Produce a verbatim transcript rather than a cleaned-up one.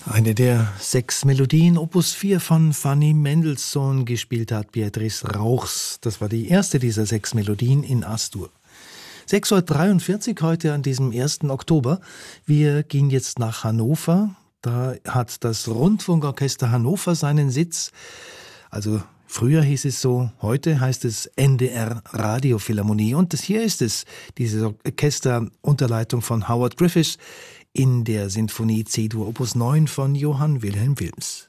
Eine der sechs Melodien Opus vier von Fanny Mendelssohn gespielt hat Beatrice Rauchs. Das war die erste dieser sechs Melodien in As-Dur. sechs Uhr dreiundvierzig heute an diesem ersten Oktober. Wir gehen jetzt nach Hannover. Da hat das Rundfunkorchester Hannover seinen Sitz. Also früher hieß es so, heute heißt es N D R Radiophilharmonie. Und das hier ist es, dieses Orchester unter Leitung von Howard Griffiths in der Sinfonie C-Dur Opus neun von Johann Wilhelm Wilms.